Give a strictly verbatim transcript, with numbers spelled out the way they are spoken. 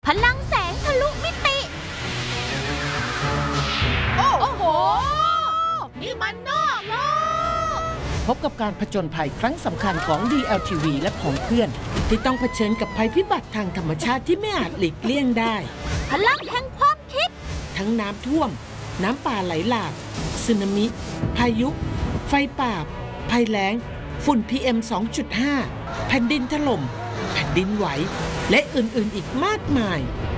พลังแสงทะลุมิติโอ้โหนี่มันนอกโลกพบกับการผจญภัยครั้งสำคัญของ ดี แอล ที วี และของเพื่อนที่ต้องเผชิญกับภัยพิบัติทางธรรมชาติที่ไม่อาจหลีกเลี่ยงได้พลังแห่งความคิดทั้งน้ำท่วมน้ำป่าไหลหลากสึนามิพายุไฟป่าภัยแล้งฝุ่น พี เอ็ม สองจุดห้า แผ่นดินถล่มแผ่นดินไหวและอื่นๆอีกมากมาย